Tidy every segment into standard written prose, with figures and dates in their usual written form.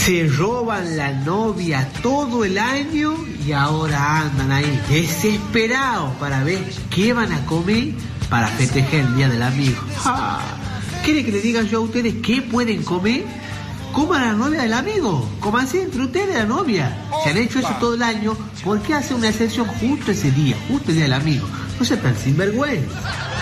Se roban la novia todo el año y ahora andan ahí desesperados para ver qué van a comer para festejar el Día del Amigo. ¿Quieren que les diga yo a ustedes qué pueden comer? Coman a la novia del amigo, cómanse entre ustedes la novia. Si han hecho eso todo el año, ¿por qué hacen una excepción justo ese día, justo el Día del Amigo? No sean tan sinvergüenza.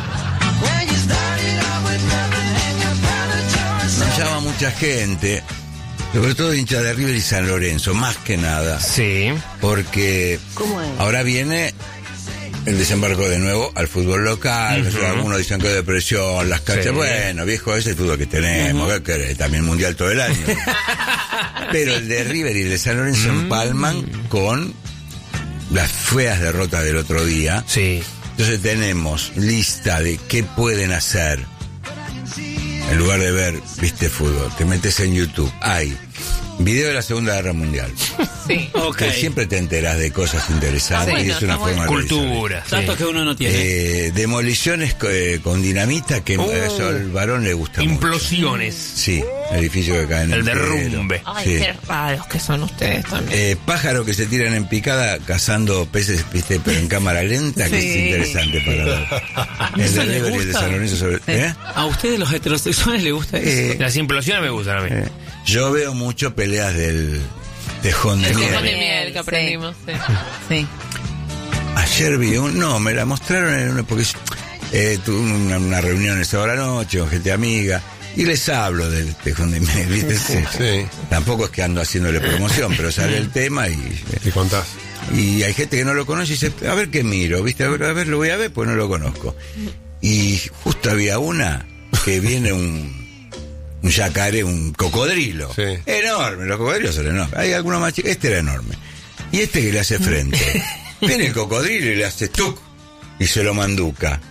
Nos llama mucha gente, sobre todo hincha de River y San Lorenzo, más que nada. Sí. Porque ahora viene el desembarco de nuevo al fútbol local. Algunos dicen que hay depresión, las canchas. Sí. Bueno, viejo, ese es el fútbol que tenemos. ¿Qué querés? También mundial todo el año. Pero el de River y el de San Lorenzo empalman con las feas derrotas del otro día. Sí. Entonces tenemos lista de qué pueden hacer. En lugar de ver, viste, fútbol, te metes en YouTube, hay video de la Segunda Guerra Mundial. Sí. Que siempre te enterás de cosas interesantes, y es una forma de cultura. Datos que uno no tiene. Demoliciones con dinamita, que eso al varón le gusta Implosiones. Mucho. Sí, edificio que caen en el derrumbe. Ay, sí. Qué raros que son ustedes también. Pájaros que se tiran en picada cazando peces, viste, pero en cámara lenta, que es interesante para ver. El de River y el de San Lorenzo ¿A ustedes los heterosexuales les gusta eso? Las implosiones me gustan a mí. Yo veo mucho peleas del tejón de miel. Tejón de miel que aprendimos. Sí. Ayer vi me la mostraron en porque tuve una reunión esa hora de la noche con gente amiga y les hablo del tejón de miel, ¿viste? Sí. Tampoco es que ando haciéndole promoción, pero sale el tema y contás. Y hay gente que no lo conoce y dice, a ver qué miro, ¿viste? A ver, lo voy a ver, pues no lo conozco. Y justo había una que viene un yacaré, un cocodrilo. Sí. Enorme, los cocodrilos son enormes. Hay algunos más chicos, este era enorme. Y este que le hace frente. Viene el cocodrilo y le hace tuc y se lo manduca.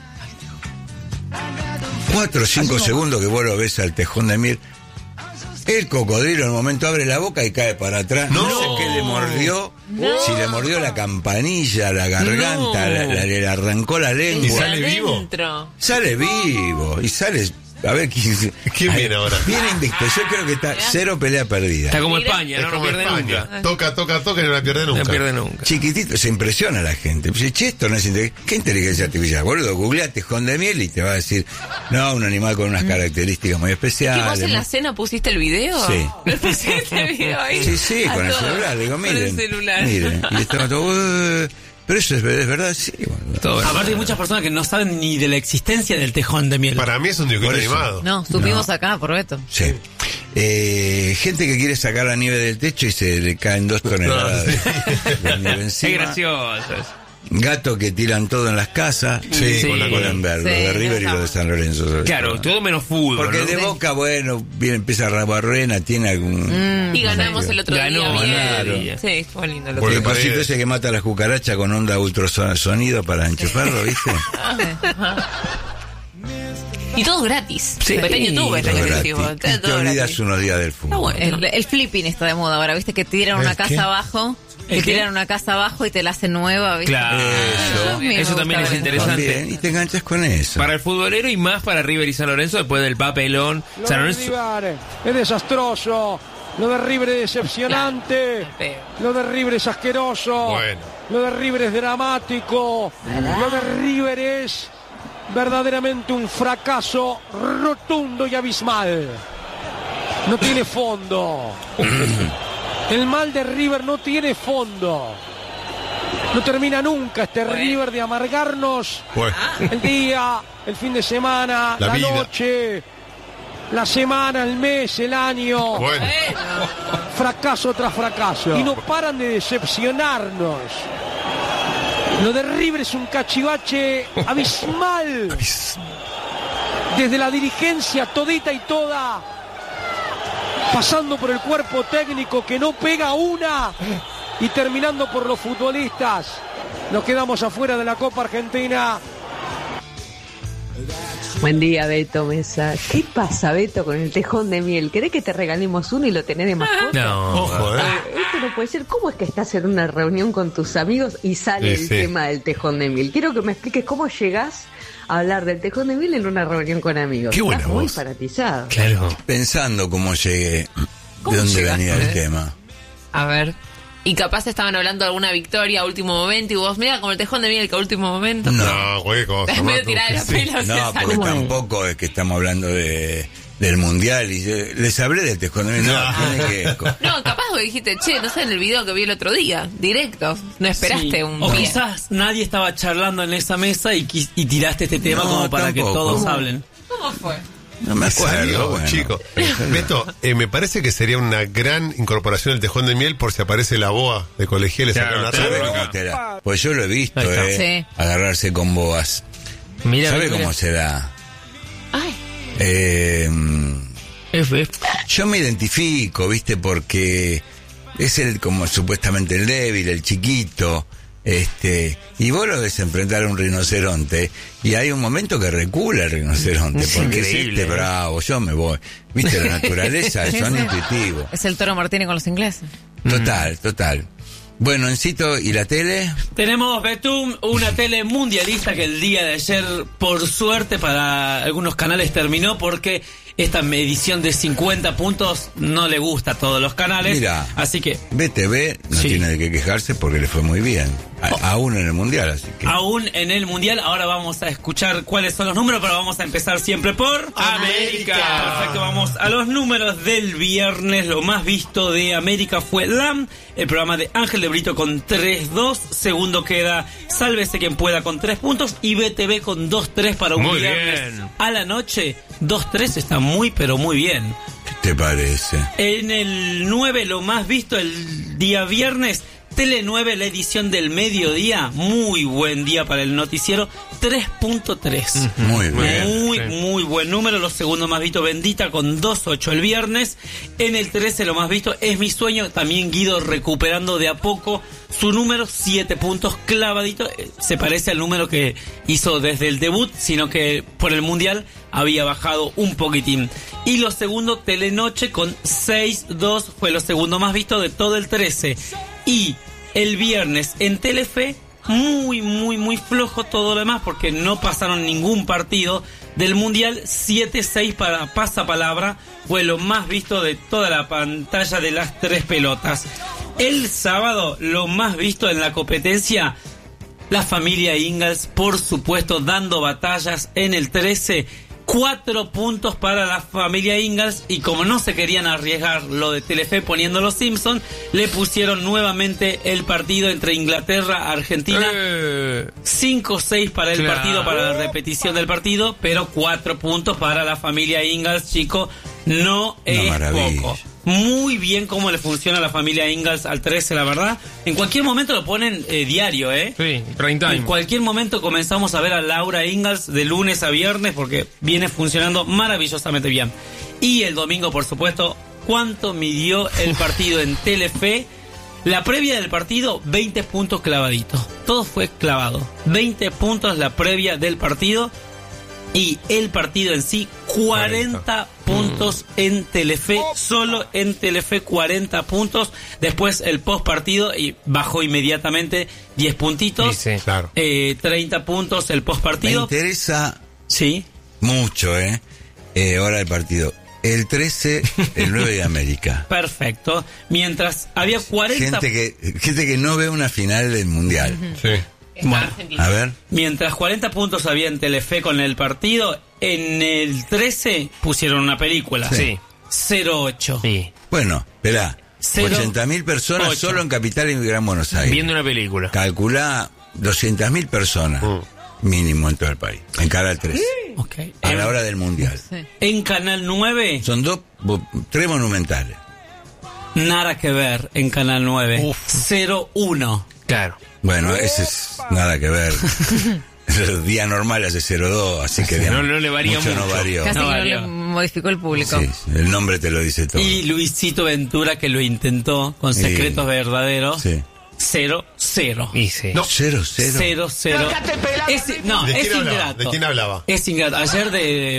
4 o 5 segundos que vos lo ves al tejón de miel. El cocodrilo en un momento abre la boca y cae para atrás. No sé qué le mordió. Si le mordió la campanilla, la garganta, le arrancó la lengua. ¿Y sale vivo? Sale vivo. Y sale... A ver ¿quién viene ahora? Viene invicto. Yo creo que está 0 pelea perdida. Está como España, no pierde nunca. Toca y no la pierde nunca. No pierde nunca. Chiquitito, se impresiona a la gente. Che, esto no es ¿qué inteligencia artificial? Boludo, googlea tejón de miel y te va a decir, no, un animal con unas características muy especiales. ¿Qué vos en la cena pusiste el video? Sí. ¿Le pusiste el video ahí? Sí, con el celular. Digo, miren. Con el celular. Miren. Y estaba todo... Pero eso es verdad, sí. Bueno, aparte hay muchas personas que no saben ni de la existencia del tejón de miel. Para mí es un dibujito animado. No, supimos acá, por Beto. Sí. Gente que quiere sacar la nieve del techo y se le caen 2 toneladas de nieve encima. Es gracioso eso. Gato que tiran todo en las casas. Sí. Con la cola en verde. Lo de River y lo de San Lorenzo. Claro, todo menos fútbol. Porque ¿no? de Boca, bueno, empieza Rabarruena, tiene algún... Y ganamos el otro día. Ganaron. Sí, fue lindo. Porque el pasito ese que mata a las cucarachas con onda ultrasonido para enchufarlo, ¿viste? Y todo gratis. Sí. Está en YouTube, está exclusivo. Y te olvidas unos días del fútbol. El flipping está de moda ahora, ¿viste? Que tiran una casa abajo. Que tiran una casa abajo y te la hacen nueva, ¿viste? Claro. Eso también es interesante. También, y te enganchas con eso. Para el futbolero y más para River y San Lorenzo después del papelón. San Lorenzo es desastroso. Lo de River es decepcionante. Lo de River es asqueroso. Bueno. Lo de River es dramático. Lo de River es verdaderamente un fracaso rotundo y abismal. No tiene fondo. El mal de River no tiene fondo. No termina nunca este River de amargarnos el día, el fin de semana, la noche, la semana, el mes, el año. Bueno. Fracaso tras fracaso. Y no paran de decepcionarnos. Lo de River es un cachivache abismal. Desde la dirigencia todita y toda, pasando por el cuerpo técnico que no pega una y terminando por los futbolistas. Nos quedamos afuera de la Copa Argentina. Buen día, Beto Mesa. ¿Qué pasa, Beto, con el tejón de miel? ¿Querés que te regalemos uno y lo tenés de mascota? No. Ojo, Esto no puede ser. ¿Cómo es que estás en una reunión con tus amigos y sale el tema del tejón de miel? Quiero que me expliques cómo llegás a hablar del tejón de miel en una reunión con amigos. Qué buena Estás muy voz. fanatizado. Claro. Pensando cómo llegué. ¿De dónde venía el tema? A ver. Y capaz estaban hablando de alguna victoria a último momento y vos, mira, como el tejón de Miguel que a último momento. No, güey, cosa. Es medio tirada de la pela. No, porque tampoco es que estamos hablando del mundial y les hablé del tejón de Miguel. No, capaz que dijiste, che, no sé, en el video que vi el otro día, directo, no esperaste un O día. quizás nadie estaba charlando en esa mesa y tiraste este tema como para que todos hablen. ¿Cómo fue? No me acuerdo, bueno. Chico. Beto, me parece que sería una gran incorporación del tejón de miel por si aparece la boa de colegiales acá en la red. Pues yo lo he visto, Sí. agarrarse con boas. Mira, ¿Sabe mira. cómo se da? Ay. Yo me identifico, ¿viste? Porque es como supuestamente el débil, el chiquito, y vos lo ves enfrentar a un rinoceronte y hay un momento que recula el rinoceronte Es porque increíble, es bravo, yo me voy. ¿Viste? La naturaleza, son intuitivos. Es el Toro Martínez con los ingleses. Total. Bueno, Encito, ¿y la tele? Tenemos, Betum, una tele mundialista que el día de ayer, por suerte para algunos canales, terminó porque esta medición de 50 puntos no le gusta a todos los canales. Mira, así que BTV no tiene de qué quejarse porque le fue muy bien. Aún en el mundial, así que. aún en el mundial, ahora vamos a escuchar cuáles son los números, pero vamos a empezar siempre por América. Perfecto, vamos a los números del viernes. Lo más visto de América fue LAM, el programa de Ángel de Brito con 3-2. Segundo queda Sálvese quien pueda con 3 puntos y BTV con 2-3 para un Muy viernes bien. a la noche. 2-3 está muy, pero muy bien. ¿Qué te parece? En el 9, lo más visto el día viernes, Tele 9, la edición del mediodía. Muy buen día para el noticiero, 3.3. Muy bien. Muy buen número. Los segundos más vistos, Bendita con 2.8 el viernes. En el 13, lo más visto es Mi Sueño. También Guido recuperando de a poco su número, 7 puntos clavadito. Se parece al número que hizo desde el debut, sino que por el mundial había bajado un poquitín. Y lo segundo, Telenoche con 6.2, fue lo segundo más visto de todo el 13. Y el viernes en Telefe, muy flojo todo lo demás, porque no pasaron ningún partido del mundial. 7-6 para Pasapalabra, fue lo más visto de toda la pantalla de las 3 pelotas. El sábado, lo más visto en la competencia, la familia Ingalls, por supuesto, dando batallas en el 13. 4 puntos para la familia Ingalls, y como no se querían arriesgar lo de Telefe poniendo los Simpsons, le pusieron nuevamente el partido entre Inglaterra Argentina. 5-6 para el partido, para la repetición del partido, pero 4 puntos para la familia Ingalls, chico, no es poco. Muy bien cómo le funciona a la familia Ingalls al 13, la verdad. En cualquier momento lo ponen diario, Sí, prime time. En cualquier momento comenzamos a ver a Laura Ingalls de lunes a viernes porque viene funcionando maravillosamente bien. Y el domingo, por supuesto, ¿cuánto midió el partido en Telefe? La previa del partido, 20 puntos clavaditos. Todo fue clavado. 20 puntos la previa del partido. Y el partido en sí, 40 puntos en Telefe, solo en Telefe 40 puntos. Después el post partido y bajó inmediatamente 10 puntitos. Sí, claro. 30 puntos el post Me partido. interesa Sí. mucho, ahora el partido. El 13, el 9 de América. Perfecto. Mientras había 40... Gente que no ve una final del mundial. Sí. Bueno, A ver. mientras 40 puntos había en Telefe con el partido, en el 13 pusieron una película. Sí. 0-8. Sí. Bueno, esperá. 0.8 personas solo en Capital y Gran Buenos Aires. Viendo una película. Calculá 200.000 personas mínimo en todo el país. En Canal 13. Okay. A la hora del mundial. En Canal 9, Son 3 monumentales. nada que ver en Canal 9. 0-1. Claro. Bueno, ese es nada que ver. El día normal hace 0.2, así que digamos, no le varía mucho. no varió. Casi No que no varió. le modificó el público. Sí, el nombre te lo dice todo. Y Luisito Ventura, que lo intentó con Sí. Secretos Verdaderos. Sí. 0-0. Y sí. No. 0-0. 0-0. No, ¿De es quién hablaba? ingrato. ¿De quién hablaba? Es ingrato. Ayer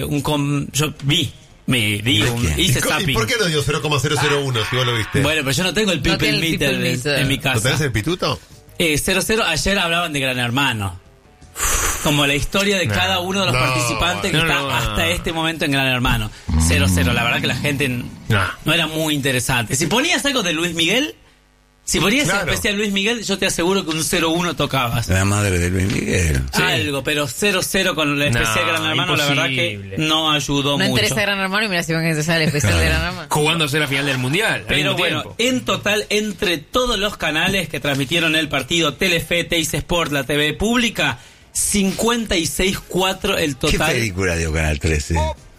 yo me di ¿De un... quién? Hice ¿Y zapping. por qué no dio 0,001 si vos lo viste? Bueno, pero yo no tengo el No people tiene el meter people meter. en mi ¿No casa. tenés el pituto? 0-0, ayer hablaban de Gran Hermano. como la historia de cada uno de los participantes que está hasta este momento en Gran Hermano. 0-0, la verdad que la gente no era muy interesante. Si ponías algo de Luis Miguel, si ponías especial Luis Miguel, yo te aseguro que un 0-1 tocabas. La madre de Luis Miguel. Sí. Algo, pero 0-0 con la especial Gran Hermano, la verdad que no ayudó mucho. No interesa Gran Hermano y mira si van a interesar el especial de Gran Hermano. Jugándose la final del Mundial. Pero bueno, en total, entre todos los canales que transmitieron el partido, Telefe, Teis Sport, la TV pública, 56-4 el total. ¿Qué película dio Canal 13?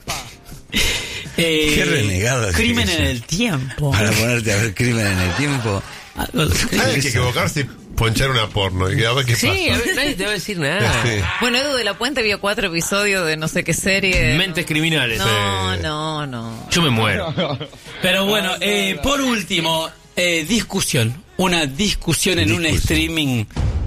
Qué renegado. Crimen en el tiempo. Para ponerte a ver Crimen en el tiempo. Hay que equivocarse y ponchar una porno y a ver qué pasa. Sí, a ver, nadie te va a decir nada. Sí. Bueno, Edu de la Puente vio 4 episodios de no sé qué serie. Mentes criminales. No. Yo me muero. Pero bueno, por último, discusión. Una discusión en un streaming.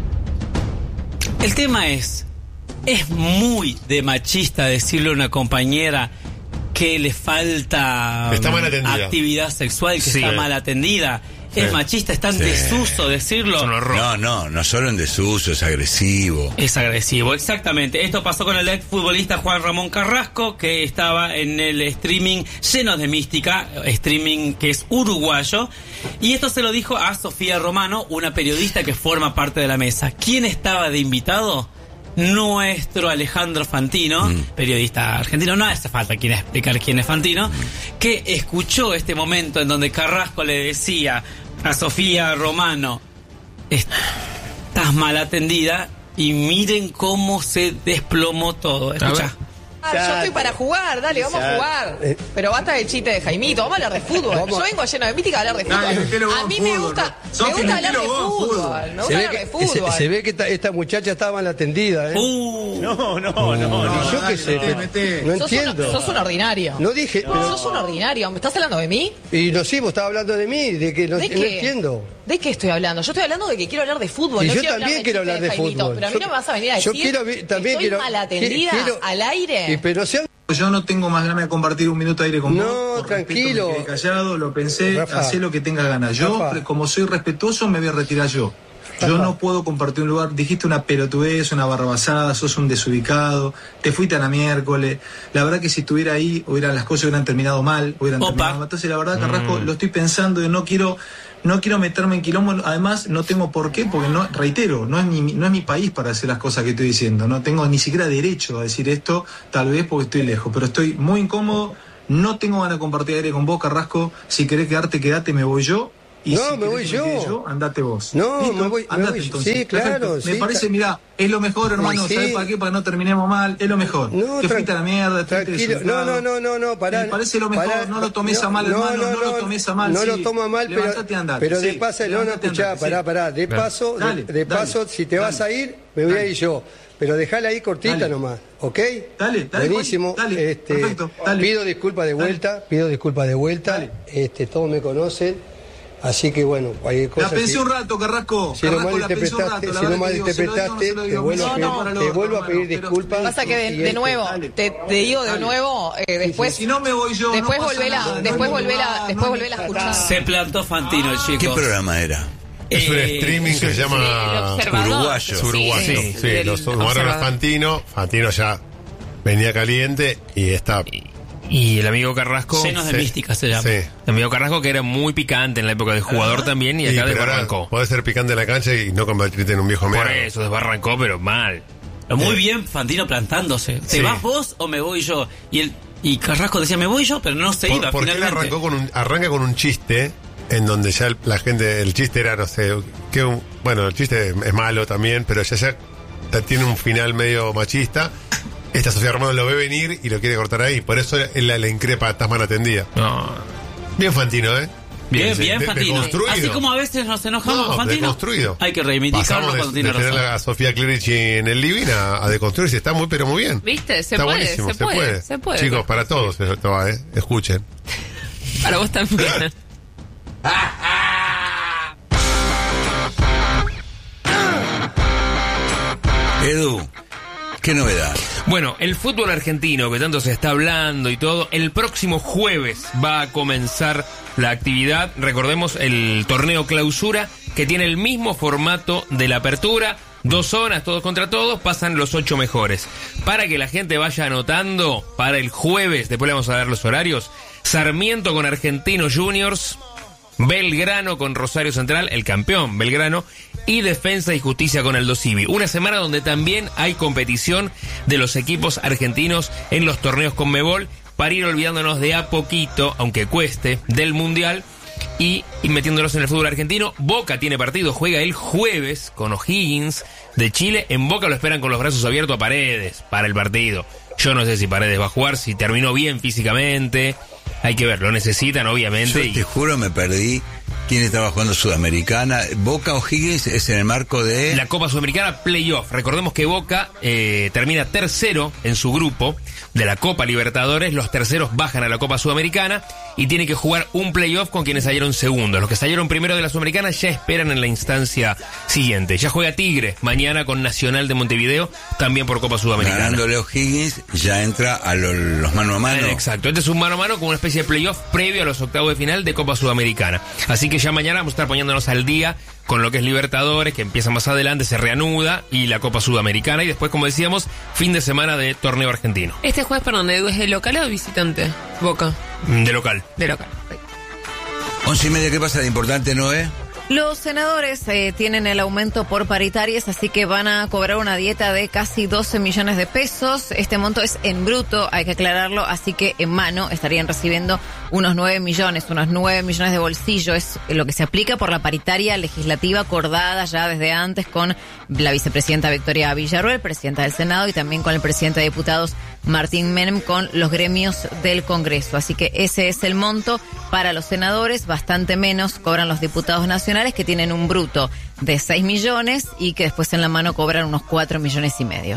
El tema es muy de machista decirle a una compañera que le falta está mal atendida. Actividad sexual, que Sí. está mal atendida. Es machista, está en desuso decirlo. Es un horror. No solo en desuso, es agresivo. Es agresivo, exactamente. Esto pasó con el exfutbolista Juan Ramón Carrasco, que estaba en el streaming lleno de mística, streaming que es uruguayo, y esto se lo dijo a Sofía Romano, una periodista que forma parte de la mesa. ¿Quién estaba de invitado? Nuestro Alejandro Fantino, periodista argentino, no hace falta explicar quién es Fantino, que escuchó este momento en donde Carrasco le decía a Sofía Romano, estás mal atendida, y miren cómo se desplomó todo. Escucha. Yo estoy para jugar, dale, vamos a jugar. Pero basta del chiste de Jaimito, vamos a hablar de fútbol. Yo vengo lleno de mística a hablar de fútbol. A mí me gusta hablar de fútbol. Me gusta hablar de fútbol. Se ve que esta muchacha estaba mal atendida, ¿eh? No. ¿Y yo qué sé? No entiendo. Sos un ordinario. No dije. Sos un ordinario. ¿Me estás hablando de mí? Y no, sí, vos estabas hablando de mí, de que no entiendo. ¿De qué estoy hablando? Yo estoy hablando de que quiero hablar de fútbol. Y No yo quiero también quiero hablar de Jaimito, fútbol. Pero a mí no me vas a venir a decir también que estoy mal atendida al aire. Pero sean... Yo no tengo más ganas de compartir un minuto de aire con vos. No, tranquilo. Me quedé callado, lo pensé, Rafa, hacé lo que tengas ganas. Yo, Rafa, como soy respetuoso, me voy a retirar yo. Yo no puedo compartir un lugar. Dijiste una pelotudez, una barrabasada, sos un desubicado, te fuiste a la miércoles. La verdad que si estuviera ahí, las cosas hubieran terminado mal. Entonces, la verdad, Carrasco, lo estoy pensando y no quiero meterme en quilombo. Además, no tengo por qué, porque reitero, no es mi país para hacer las cosas que estoy diciendo. No tengo ni siquiera derecho a decir esto, tal vez porque estoy lejos. Pero estoy muy incómodo, no tengo ganas de compartir aire con vos, Carrasco. Si querés quedarte, quedate, me voy yo. Y no, si me voy yo. Andate vos. No, ¿listo? me voy. Entonces. Sí, claro. Me parece, mirá, es lo mejor, hermano. Sí. ¿Sabes para qué? Para que no terminemos mal. Es lo mejor. No, te fuiste a la mierda, tranquilo. No, pará. Me parece lo mejor. No lo tomes a mal, hermano. No lo tomes a mal. No lo toma mal, pero de paso, escuchá, pará. De paso, si te vas a ir, me voy a ir yo. Pero dejala ahí cortita nomás, ¿ok? Dale. Buenísimo. Perfecto. Pido disculpas de vuelta. Todos me conocen. Así que bueno, cualquier cosa. La pensé un rato, Carrasco. Si no malinterpretaste, te vuelvo a pedir disculpas. Pasa que de nuevo, te digo de nuevo, después. Si no me voy yo. Después volvela a escuchar. Se plantó Fantino, chicos. ¿Qué programa era? Es un streaming que se llama Uruguayo. Uruguayo. Sí, los tomaron a Fantino. Fantino ya venía caliente y está. Y el amigo Carrasco. Llenos de mística se llama. Sí. El amigo Carrasco, que era muy picante en la época de jugador también, y acá desbarrancó. Podés ser picante en la cancha y no convertirte en un viejo Por mierda. eso desbarrancó, pero mal. Muy bien, Fantino plantándose. ¿Te vas vos o me voy yo? Y Carrasco decía, me voy yo, pero no se iba porque finalmente. Él arranca con un chiste en donde ya la gente, el chiste era, no sé, bueno, el chiste es malo también, pero ya tiene un final medio machista. Esta Sofía Romano lo ve venir y lo quiere cortar ahí. Por eso él la increpa, estás mal atendida. No. Bien Fantino, ¿eh? Bien, Fantino. Así como a veces nos enojamos con Fantino. Deconstruido. Hay que reivindicarlo cuando tiene razón. Tener a Sofía Clerici en el living a deconstruirse. Está pero muy bien. ¿Viste? Se está puede, buenísimo, se puede. Chicos, para todos esto va, escuchen. Para vos también. Edu, ¿qué novedad? Bueno, el fútbol argentino, que tanto se está hablando y todo, el próximo jueves va a comenzar la actividad. Recordemos el torneo clausura, que tiene el mismo formato de la apertura. 2 zonas, todos contra todos, pasan los 8 mejores. Para que la gente vaya anotando, para el jueves, después le vamos a dar los horarios, Sarmiento con Argentinos Juniors, Belgrano con Rosario Central, el campeón Belgrano, y Defensa y Justicia con Aldo Civi. Una semana donde también hay competición de los equipos argentinos en los torneos Conmebol, para ir olvidándonos de a poquito, aunque cueste, del Mundial y metiéndonos en el fútbol argentino. Boca tiene partido, juega el jueves con O'Higgins de Chile. En Boca lo esperan con los brazos abiertos a Paredes para el partido. Yo no sé si Paredes va a jugar, si terminó bien físicamente. Hay que ver, lo necesitan obviamente. Yo te juro, me perdí quién estaba jugando Sudamericana. Boca O'Higgins es en el marco de la Copa Sudamericana Playoff. Recordemos que Boca termina tercero en su grupo de la Copa Libertadores. Los terceros bajan a la Copa Sudamericana y tiene que jugar un playoff con quienes salieron segundos. Los que salieron primero de la Sudamericana ya esperan en la instancia siguiente. Ya juega Tigre mañana con Nacional de Montevideo, también por Copa Sudamericana. Ganándole O'Higgins ya entra a los mano a mano. Exacto, este es un mano a mano con una especie de playoff previo a los octavos de final de Copa Sudamericana. Así que ya mañana vamos a estar poniéndonos al día con lo que es Libertadores, que empieza más adelante, se reanuda, y la Copa Sudamericana, y después, como decíamos, fin de semana de torneo argentino. Este jueves, perdón, ¿es de local o de visitante? Boca. De local. De local. 11:30, ¿qué pasa de importante, Noé? Los senadores tienen el aumento por paritarias, así que van a cobrar una dieta de casi 12 millones de pesos. Este monto es en bruto, hay que aclararlo, así que en mano estarían recibiendo unos 9 millones de bolsillo. Es lo que se aplica por la paritaria legislativa acordada ya desde antes con la vicepresidenta Victoria Villarruel, presidenta del Senado, y también con el presidente de diputados Martín Menem, con los gremios del Congreso. Así que ese es el monto para los senadores. Bastante menos cobran los diputados nacionales, que tienen un bruto de 6 millones y que después en la mano cobran unos 4 millones y medio.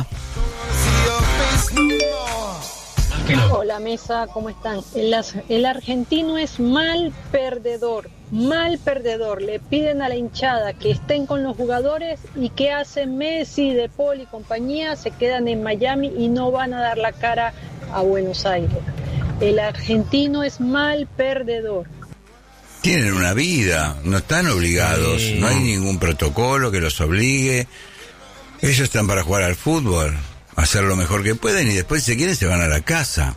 Hola mesa, ¿cómo están? El argentino es mal perdedor. Le piden a la hinchada que estén con los jugadores, y ¿qué hacen Messi, De Paul y compañía? Se quedan en Miami y no van a dar la cara a Buenos Aires. El argentino es mal perdedor. Tienen una vida, no están obligados, no hay ningún protocolo que los obligue. Ellos están para jugar al fútbol, hacer lo mejor que pueden, y después, si quieren, se van a la casa.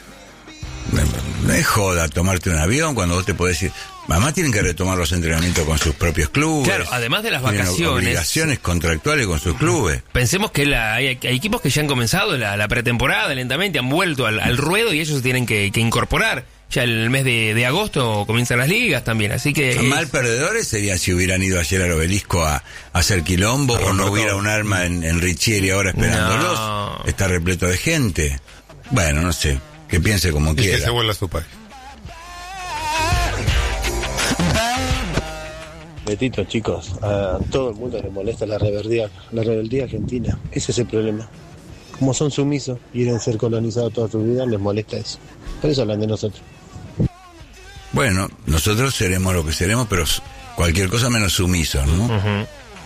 No es joda tomarte un avión cuando vos te podés ir. Además, tienen que retomar los entrenamientos con sus propios clubes. Claro, además de las vacaciones. Tienen obligaciones contractuales con sus clubes. Pensemos que hay equipos que ya han comenzado la pretemporada lentamente, han vuelto al ruedo, y ellos se tienen que incorporar. Ya el mes de agosto comienzan las ligas también, así que... Mal perdedores serían si hubieran ido ayer al Obelisco a hacer quilombo, o no hubiera un arma en Richieri ahora esperándolos. No. Está repleto de gente. Bueno, no sé, que piense como quiera. Que se vuelva a su país. Betito, chicos, a todo el mundo le molesta la rebeldía argentina. Ese es el problema. Como son sumisos y quieren ser colonizados toda su vida, les molesta eso. Por eso hablan de nosotros. Bueno, nosotros seremos lo que seremos, pero cualquier cosa menos sumisos, ¿no? Uh-huh.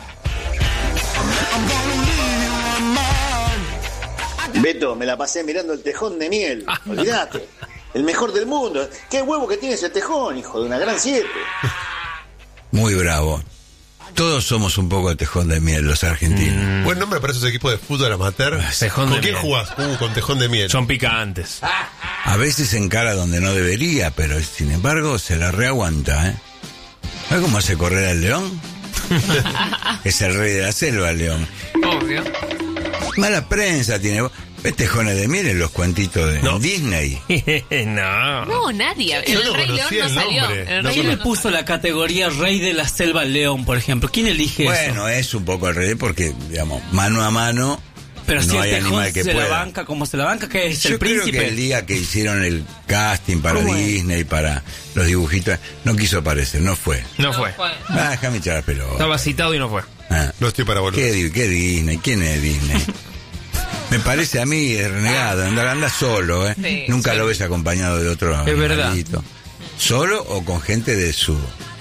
Beto, me la pasé mirando el tejón de miel. Olvídate. El mejor del mundo. Qué huevo que tiene ese tejón, hijo de una gran 7. Muy bravo. Todos somos un poco de tejón de miel, los argentinos. Buen nombre para esos equipos de fútbol amateur. ¿Con quién jugás? Con tejón de miel. Son picantes. A veces se encara donde no debería, pero sin embargo se la reaguanta, ¿eh? ¿Sabes cómo hace correr al león? Es el rey de la selva, el león. Obvio. Mala prensa tiene. ¿Ves tejones de miel en los cuentitos de Disney? No, nadie. El Rey León no salió. ¿Quién le puso la categoría Rey de la Selva al león, por ejemplo? ¿Quién elige eso? Bueno, es un poco el rey porque, digamos, mano a mano. Pero no si hay el tejón animal que se pueda. la banca como se la banca, que es Yo el príncipe. Creo que el día que hicieron el casting para Disney, para los dibujitos, no quiso aparecer, no fue. No fue. Déjame echar la pelota. Estaba citado y no fue. No estoy para volver. ¿Qué Disney? ¿Quién es Disney? Me parece a mí renegado, anda solo, ¿eh? Sí, nunca lo ves acompañado de otro animalito. Verdad. Solo o con gente de su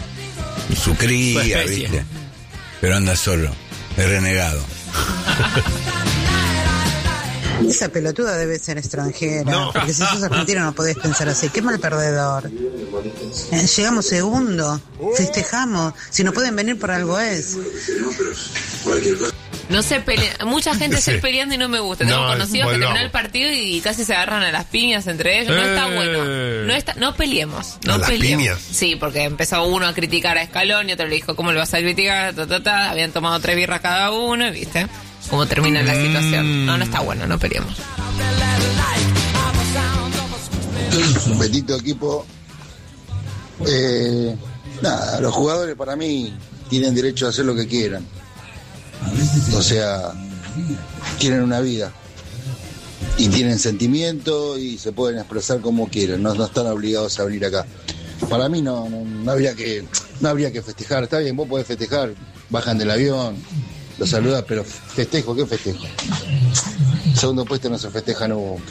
cría, ¿viste? Pero anda solo, es renegado. Esa pelotuda debe ser extranjera, porque si sos argentino no podés pensar así. Qué mal perdedor. Llegamos segundo, festejamos. Si no pueden venir por algo es. No se pelean. Mucha gente se peleando y no me gusta. Tengo conocidos que terminan el partido y casi se agarran a las piñas entre ellos. No está bueno. No peleemos. No las peleemos. Piñas. Sí, porque empezó uno a criticar a Scaloni, otro le dijo, ¿cómo le vas a criticar? Habían tomado 3 birras cada uno, ¿viste? Cómo termina la situación. No está bueno, no peleemos. Bendito equipo. Nada, los jugadores para mí tienen derecho a hacer lo que quieran. O sea, tienen una vida y tienen sentimiento y se pueden expresar como quieran. No están obligados a venir acá. Para mí no habría que festejar. Está bien, vos podés festejar, bajan del avión, los saludás, pero festejo, ¿qué festejo? Segundo puesto no se festeja nunca.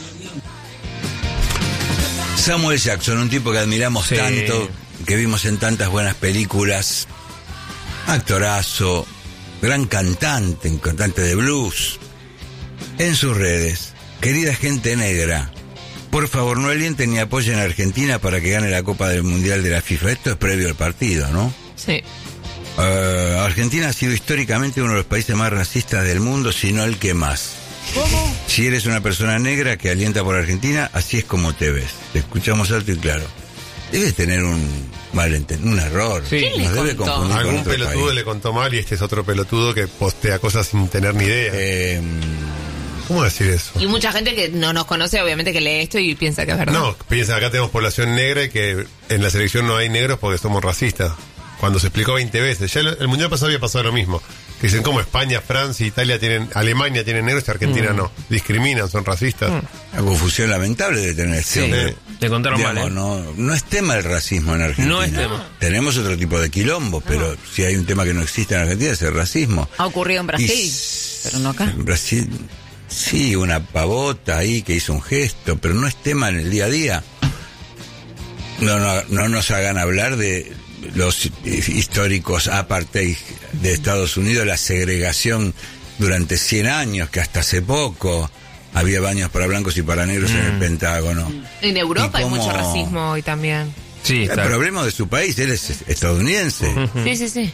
Samuel Jackson, un tipo que admiramos tanto, que vimos en tantas buenas películas, actorazo, gran cantante de blues. En sus redes, querida gente negra, por favor no alienten ni apoyen a Argentina para que gane la Copa del Mundial de la FIFA. Esto es previo al partido, ¿no? Sí. Argentina ha sido históricamente uno de los países más racistas del mundo, si no el que más. ¿Cómo? Si eres una persona negra que alienta por Argentina, así es como te ves. Te escuchamos alto y claro. Debes tener un error. Sí. Nos debe confundir. Algún pelotudo país. Le contó mal y este es otro pelotudo que postea cosas sin tener ni idea. ¿Cómo decir eso? Y mucha gente que no nos conoce, obviamente, que lee esto y piensa que es verdad. No, piensa acá tenemos población negra y que en la selección no hay negros porque somos racistas. Cuando se explicó 20 veces. Ya el mundial pasado había pasado lo mismo. Que dicen como España, Francia, Italia Alemania tienen negros y Argentina no. Discriminan, son racistas. Una confusión lamentable de tener. Te contaron digamos, mal. No es tema el racismo en Argentina. No es tema. Tenemos otro tipo de quilombo, pero si hay un tema que no existe en Argentina es el racismo. Ha ocurrido en Brasil, pero no acá. En Brasil, sí, una pavota ahí que hizo un gesto, pero no es tema en el día a día. No nos hagan hablar de los históricos apartheid de Estados Unidos, la segregación durante 100 años, que hasta hace poco había baños para blancos y para negros en el Pentágono. En Europa hay mucho racismo hoy también. Sí, el problema de su país, él es estadounidense. Sí.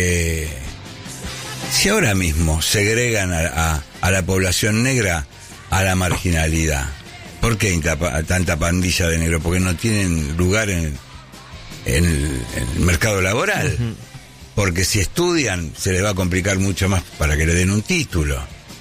Si ahora mismo segregan a la población negra a la marginalidad, ¿por qué hay tanta pandilla de negros? Porque no tienen lugar en el mercado laboral. Porque si estudian se les va a complicar mucho más para que le den un título.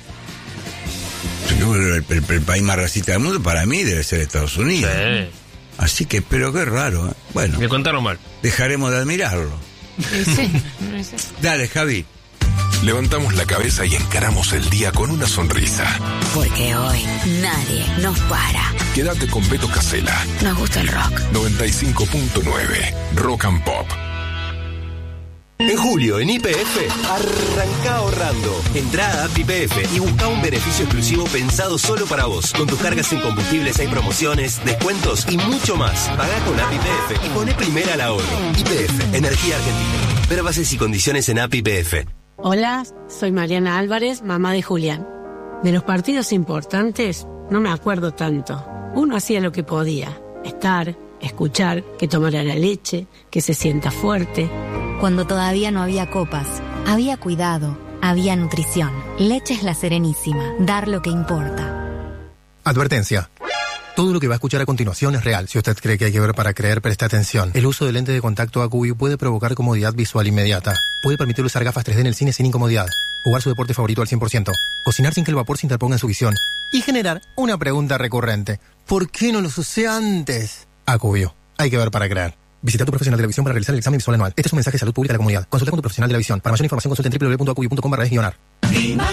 El país más racista del mundo para mí debe ser Estados Unidos. Sí. Así que, pero qué raro, ¿eh? Bueno, me contaron mal. Dejaremos de admirarlo. Sí. Dale, Javi. Levantamos la cabeza y encaramos el día con una sonrisa. Porque hoy nadie nos para. Quédate con Beto Casella. Nos gusta el rock. 95.9 Rock and Pop. En julio, en YPF, arranca ahorrando. Entrá a YPF y busca un beneficio exclusivo pensado solo para vos. Con tus cargas en combustibles hay promociones, descuentos y mucho más. Pagá con YPF y poné primera al ahorro. YPF, Energía Argentina. Ver bases y condiciones en YPF. Hola, soy Mariana Álvarez, mamá de Julián. De los partidos importantes no me acuerdo tanto. Uno hacía lo que podía. Estar, escuchar, que tomara la leche, que se sienta fuerte. Cuando todavía no había copas, había cuidado, había nutrición. Leche es La Serenísima, dar lo que importa. Advertencia. Todo lo que va a escuchar a continuación es real. Si usted cree que hay que ver para creer, preste atención. El uso de lente de contacto AcuView puede provocar comodidad visual inmediata. Puede permitir usar gafas 3D en el cine sin incomodidad. Jugar su deporte favorito al 100%. Cocinar sin que el vapor se interponga en su visión. Y generar una pregunta recurrente. ¿Por qué no los usé antes? AcuView. Hay que ver para creer. Visita a tu profesional de la visión para realizar el examen visual anual. Este es un mensaje de salud pública a la comunidad. Consulta con tu profesional de la visión. Para mayor información consulta en www.acuview.com/ar.